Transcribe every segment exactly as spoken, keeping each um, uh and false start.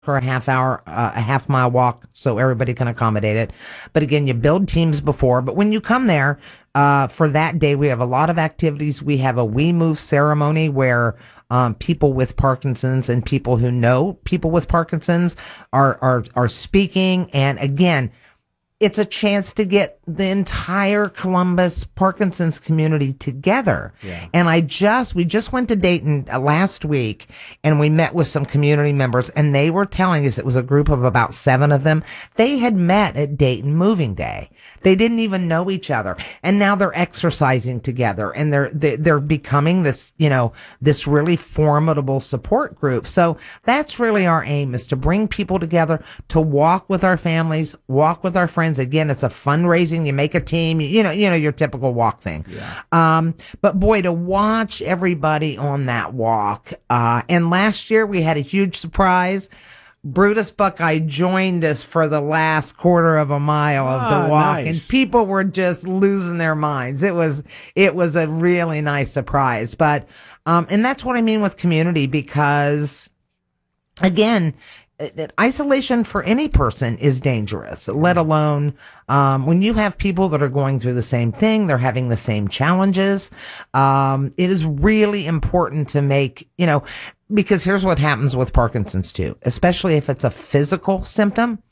or a half hour, uh, a half mile walk so everybody can accommodate it. But again, you build teams before. But when you come there, uh, for that day, we have a lot of activities. We have a We Move ceremony where um, people with Parkinson's and people who know people with Parkinson's are, are, are speaking. And again, it's a chance to get the entire Columbus Parkinson's community together. Yeah. And I just, we just went to Dayton uh, last week and we met with some community members and they were telling us, it was a group of about seven of them. They had met at Dayton Moving Day. They didn't even know each other. And now they're exercising together and they're, they're becoming this, you know, this really formidable support group. So that's really our aim, is to bring people together to walk with our families, walk with our friends. Again, it's a fundraising. You make a team, you know, you know, your typical walk thing. Yeah. Um, but boy, to watch everybody on that walk. Uh, and last year we had a huge surprise. Brutus Buckeye joined us for the last quarter of a mile of the ah, walk, nice. and people were just losing their minds. It was, it was a really nice surprise. But, um, and that's what I mean with community, because again, isolation for any person is dangerous, let alone um, when you have people that are going through the same thing, they're having the same challenges. Um, it is really important to make, you know, because here's what happens with Parkinson's too, especially if it's a physical symptom,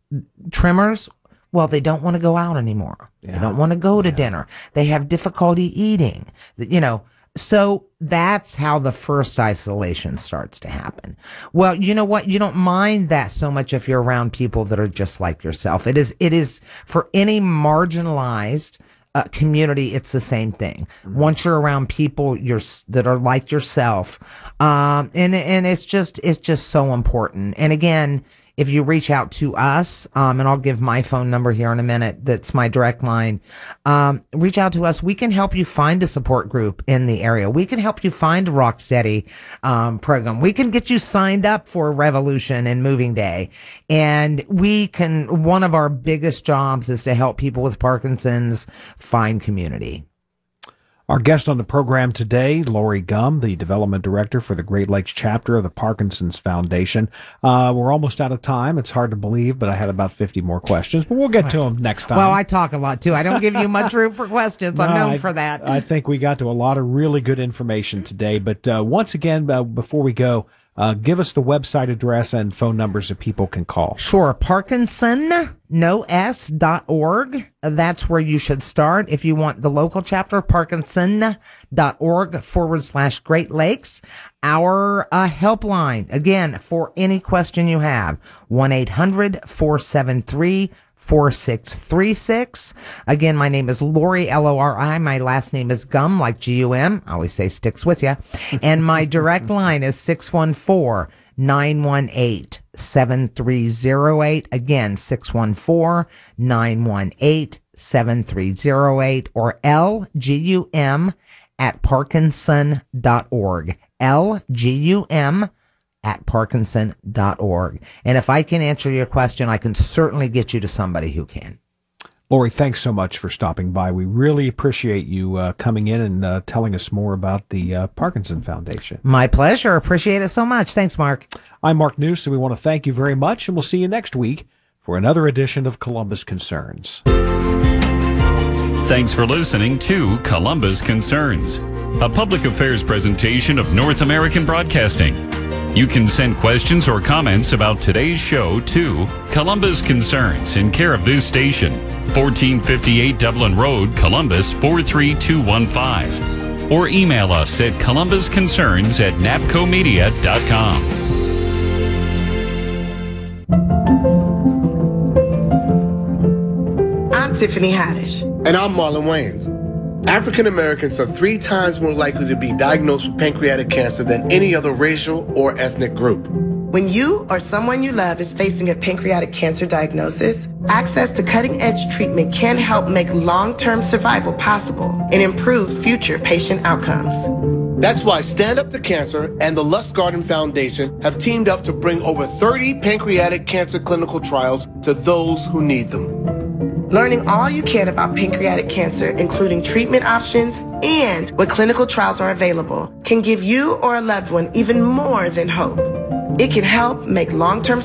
tremors. Well, they don't want to go out anymore. Yeah. They don't want to go to yeah. dinner. They have difficulty eating, you know. So that's how the first isolation starts to happen. Well, you know what? You don't mind that so much if you're around people that are just like yourself. It is, it is for any marginalized uh, community. It's the same thing. Mm-hmm. Once you're around people you're, that are like yourself. Um, and, and it's just, it's just so important. And again, if you reach out to us, um, and I'll give my phone number here in a minute, that's my direct line, um, reach out to us. We can help you find a support group in the area. We can help you find a Rocksteady um, program. We can get you signed up for Revolution and Moving Day. And we can, one of our biggest jobs is to help people with Parkinson's find community. Our guest on the program today, Lori Gumm, the Development Director for the Great Lakes Chapter of the Parkinson's Foundation. Uh, we're almost out of time. It's hard to believe, but I had about fifty more questions, but we'll get to them next time. Well, I talk a lot, too. I don't give you much room for questions. I'm no, known I, for that. I think we got to a lot of really good information today. But uh, once again, uh, before we go, Uh, give us the website address and phone numbers that people can call. Sure. Parkinson, no S, dot org. That's where you should start. If you want the local chapter, parkinson.org forward slash Great Lakes. Our uh, helpline, again, for any question you have, one eight hundred four seven three four six three six. Again, my name is Lori, L O R I. My last name is Gumm, like G U M. I always say sticks with ya. And my direct line is six one four, nine one eight, seven three zero eight. Again, six one four, nine one eight, seven three zero eight, or L G U M at parkinson dot org. L G U M at parkinson dot org. And if I can answer your question, I can certainly get you to somebody who can. Lori, thanks so much for stopping by. We really appreciate you uh, coming in and uh, telling us more about the uh, Parkinson Foundation. My pleasure. Appreciate it so much. Thanks, Mark. I'm Mark News, and we want to thank you very much, and we'll see you next week for another edition of Columbus Concerns. Thanks for listening to Columbus Concerns, a public affairs presentation of North American Broadcasting. You can send questions or comments about today's show to Columbus Concerns in care of this station, fourteen fifty-eight Dublin Road, Columbus four three two one five, or email us at columbusconcerns at napcomedia dot com. I'm Tiffany Haddish. And I'm Marlon Wayans. African Americans are three times more likely to be diagnosed with pancreatic cancer than any other racial or ethnic group. When you or someone you love is facing a pancreatic cancer diagnosis, access to cutting-edge treatment can help make long-term survival possible and improve future patient outcomes. That's why Stand Up to Cancer and the Lustgarten Foundation have teamed up to bring over thirty pancreatic cancer clinical trials to those who need them. Learning all you can about pancreatic cancer, including treatment options and what clinical trials are available, can give you or a loved one even more than hope. It can help make long-term